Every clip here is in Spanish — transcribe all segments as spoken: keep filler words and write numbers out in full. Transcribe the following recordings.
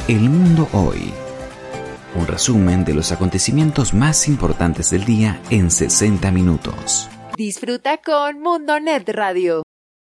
El Mundo Hoy. Un resumen de los acontecimientos más importantes del día en sesenta minutos. Disfruta con Mundonet Radio.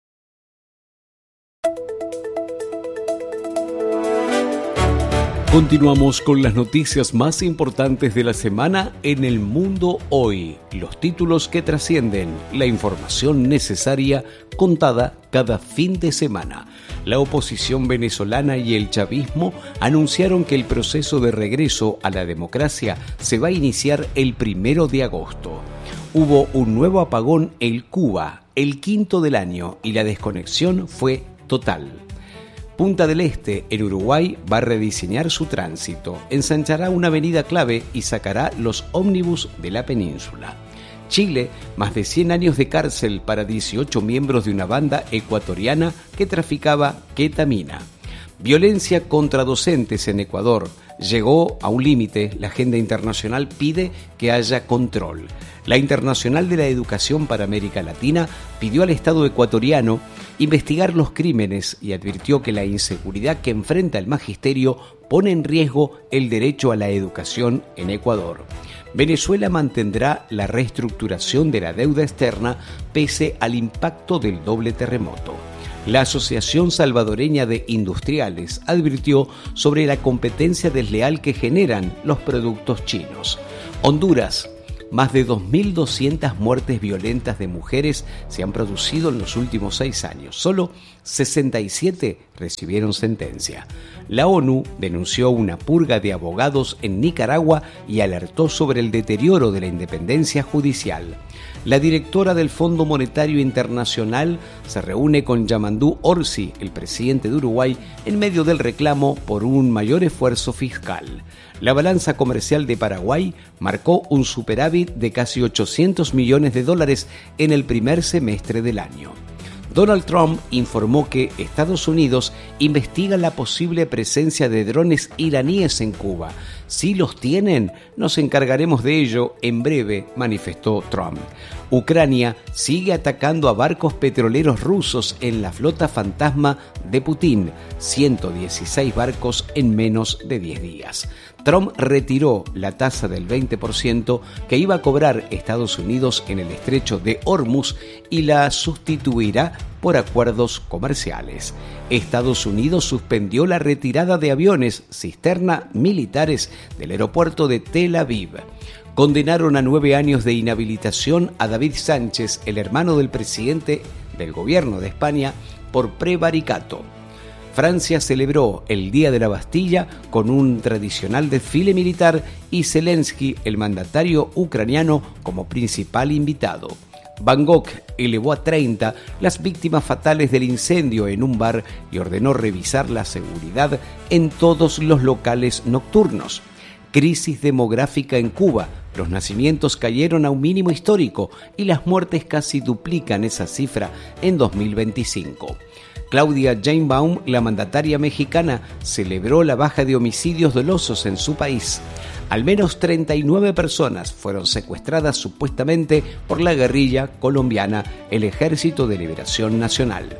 Continuamos con las noticias más importantes de la semana en El Mundo Hoy. Los títulos que trascienden, la información necesaria contada cada fin de semana. La oposición venezolana y el chavismo anunciaron que el proceso de regreso a la democracia se va a iniciar el primero de agosto. Hubo un nuevo apagón en Cuba, el quinto del año, y la desconexión fue total. Punta del Este, en Uruguay, va a rediseñar su tránsito, ensanchará una avenida clave y sacará los ómnibus de la península. Chile, más de cien años de cárcel para dieciocho miembros de una banda ecuatoriana que traficaba ketamina. Violencia contra docentes en Ecuador. Llegó a un límite, la agenda internacional pide que haya control. La Internacional de la Educación para América Latina pidió al Estado ecuatoriano investigar los crímenes y advirtió que la inseguridad que enfrenta el magisterio pone en riesgo el derecho a la educación en Ecuador. Venezuela mantendrá la reestructuración de la deuda externa pese al impacto del doble terremoto. La Asociación Salvadoreña de Industriales advirtió sobre la competencia desleal que generan los productos chinos. Honduras. Más de dos mil doscientas muertes violentas de mujeres se han producido en los últimos seis años. Solo sesenta y siete recibieron sentencia. La ONU denunció una purga de abogados en Nicaragua y alertó sobre el deterioro de la independencia judicial. La directora del Fondo Monetario Internacional se reúne con Yamandú Orsi, el presidente de Uruguay, en medio del reclamo por un mayor esfuerzo fiscal. La balanza comercial de Paraguay marcó un superávit de casi ochocientos millones de dólares en el primer semestre del año. Donald Trump informó que Estados Unidos investiga la posible presencia de drones iraníes en Cuba. Si los tienen, nos encargaremos de ello en breve, manifestó Trump. Ucrania sigue atacando a barcos petroleros rusos en la flota fantasma de Putin, ciento dieciséis barcos en menos de diez días. Trump retiró la tasa del veinte por ciento que iba a cobrar Estados Unidos en el estrecho de Hormuz y la sustituirá por acuerdos comerciales. Estados Unidos suspendió la retirada de aviones cisterna militares del aeropuerto de Tel Aviv. Condenaron a nueve años de inhabilitación a David Sánchez, el hermano del presidente del gobierno de España, por prevaricato. Francia celebró el Día de la Bastilla con un tradicional desfile militar y Zelensky, el mandatario ucraniano, como principal invitado. Bangkok elevó a treinta las víctimas fatales del incendio en un bar y ordenó revisar la seguridad en todos los locales nocturnos. Crisis demográfica en Cuba. Los nacimientos cayeron a un mínimo histórico y las muertes casi duplican esa cifra en dos mil veinticinco. Claudia Sheinbaum, la mandataria mexicana, celebró la baja de homicidios dolosos en su país. Al menos treinta y nueve personas fueron secuestradas supuestamente por la guerrilla colombiana, el Ejército de Liberación Nacional.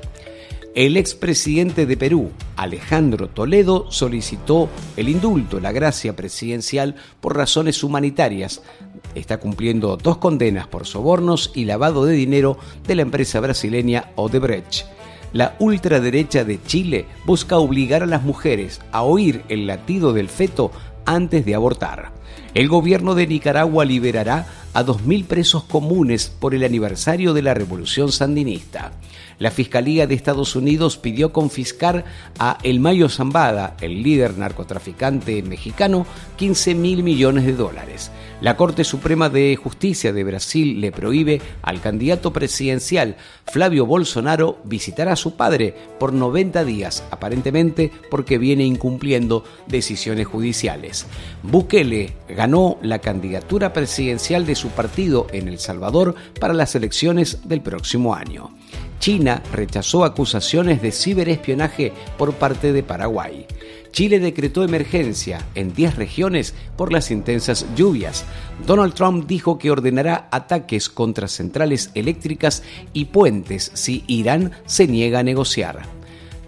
El expresidente de Perú, Alejandro Toledo, solicitó el indulto, la gracia presidencial por razones humanitarias. Está cumpliendo dos condenas por sobornos y lavado de dinero de la empresa brasileña Odebrecht. La ultraderecha de Chile busca obligar a las mujeres a oír el latido del feto antes de abortar. El gobierno de Nicaragua liberará a dos mil presos comunes por el aniversario de la Revolución Sandinista. La Fiscalía de Estados Unidos pidió confiscar a El Mayo Zambada, el líder narcotraficante mexicano, quince mil millones de dólares. La Corte Suprema de Justicia de Brasil le prohíbe al candidato presidencial Flavio Bolsonaro visitar a su padre por noventa días, aparentemente porque viene incumpliendo decisiones judiciales. Bukele ganó la candidatura presidencial de su partido en El Salvador para las elecciones del próximo año. China rechazó acusaciones de ciberespionaje por parte de Paraguay. Chile decretó emergencia en diez regiones por las intensas lluvias. Donald Trump dijo que ordenará ataques contra centrales eléctricas y puentes si Irán se niega a negociar.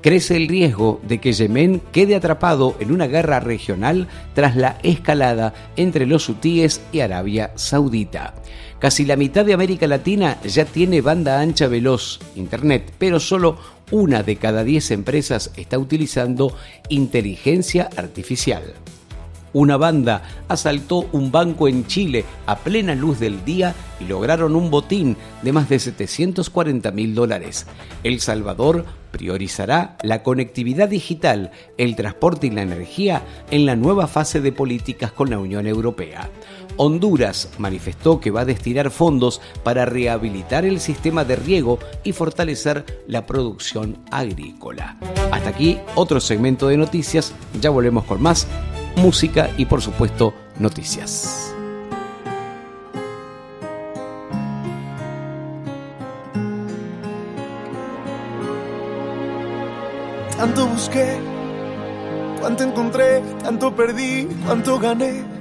Crece el riesgo de que Yemen quede atrapado en una guerra regional tras la escalada entre los hutíes y Arabia Saudita. Casi la mitad de América Latina ya tiene banda ancha veloz, Internet, pero solo una de cada diez empresas está utilizando inteligencia artificial. Una banda asaltó un banco en Chile a plena luz del día y lograron un botín de más de setecientos cuarenta mil dólares. El Salvador priorizará la conectividad digital, el transporte y la energía en la nueva fase de políticas con la Unión Europea. Honduras manifestó que va a destinar fondos para rehabilitar el sistema de riego y fortalecer la producción agrícola. Hasta aquí otro segmento de noticias, ya volvemos con más música y por supuesto noticias. Tanto busqué, cuánto encontré, tanto perdí, cuánto gané.